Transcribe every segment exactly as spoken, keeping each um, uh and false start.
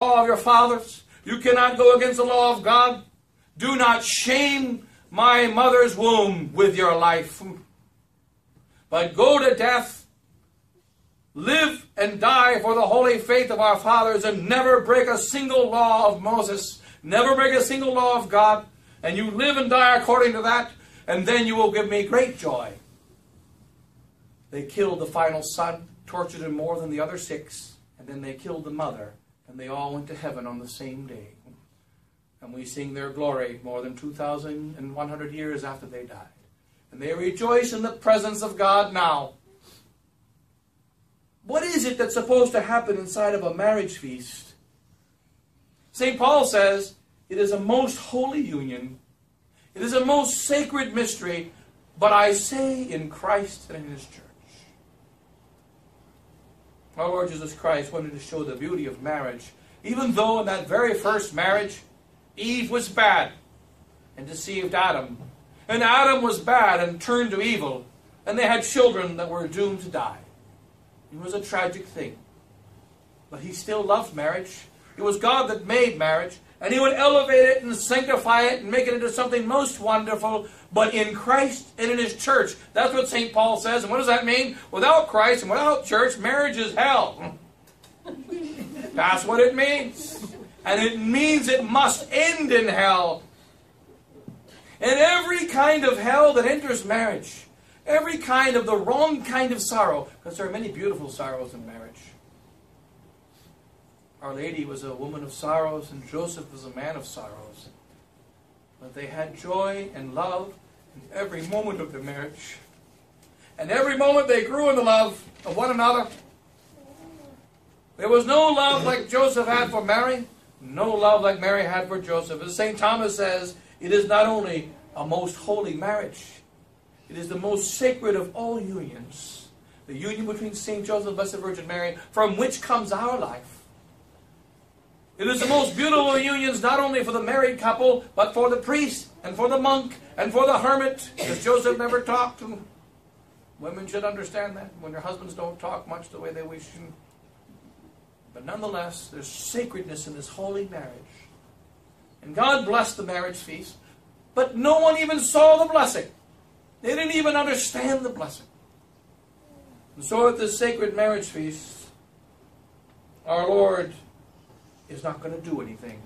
law of your fathers. You cannot go against the law of God. Do not shame my mother's womb with your life, but go to death. Live and die for the holy faith of our fathers, and never break a single law of Moses. Never break a single law of God. And you live and die according to that, and then you will give me great joy. They killed the final son, tortured him more than the other six, and then they killed the mother, and they all went to heaven on the same day. And we sing their glory more than two thousand one hundred years after they died. And they rejoice in the presence of God now. What is it that's supposed to happen inside of a marriage feast? Saint Paul says, it is a most holy union. It is a most sacred mystery, but I say in Christ and in His church. Our Lord Jesus Christ wanted to show the beauty of marriage, even though in that very first marriage, Eve was bad and deceived Adam. And Adam was bad and turned to evil. And they had children that were doomed to die. It was a tragic thing. But He still loved marriage. It was God that made marriage. And He would elevate it and sanctify it and make it into something most wonderful. But in Christ and in His church. That's what Saint Paul says. And what does that mean? Without Christ and without church, marriage is hell. That's what it means. And it means it must end in hell. And every kind of hell that enters marriage, every kind of the wrong kind of sorrow, because there are many beautiful sorrows in marriage. Our Lady was a woman of sorrows, and Joseph was a man of sorrows. But they had joy and love in every moment of their marriage. And every moment they grew in the love of one another. There was no love like Joseph had for Mary. No love like Mary had for Joseph. As Saint Thomas says, it is not only a most holy marriage, it is the most sacred of all unions. The union between Saint Joseph and Blessed Virgin Mary, from which comes our life. It is the most beautiful of unions, not only for the married couple, but for the priest, and for the monk, and for the hermit, because Joseph never talked. Women should understand that, when their husbands don't talk much the way they wish. But nonetheless, there's sacredness in this holy marriage. And God blessed the marriage feast, but no one even saw the blessing. They didn't even understand the blessing. And so at this sacred marriage feast, our Lord is not going to do anything.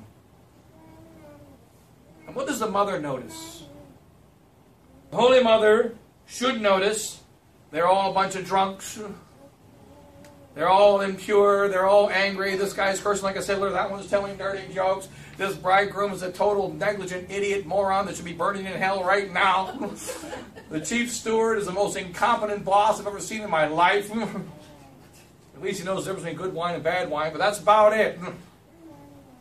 And what does the mother notice? The Holy Mother should notice they're all a bunch of drunks. They're all impure. They're all angry. This guy's cursing like a sailor. That one's telling dirty jokes. This bridegroom is a total negligent idiot moron that should be burning in hell right now. The chief steward is the most incompetent boss I've ever seen in my life. At least he knows the difference between good wine and bad wine, but that's about it.